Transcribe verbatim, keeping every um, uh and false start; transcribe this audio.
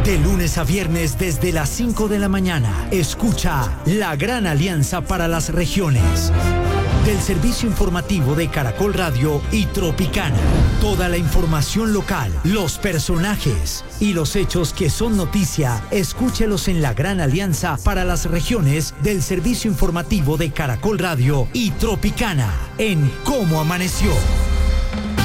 De lunes a viernes desde las cinco de la mañana, escucha La Gran Alianza para las Regiones. Del servicio informativo de Caracol Radio y Tropicana. Toda la información local, los personajes y los hechos que son noticia, escúchelos en La Gran Alianza para las Regiones del servicio informativo de Caracol Radio y Tropicana en Cómo Amaneció.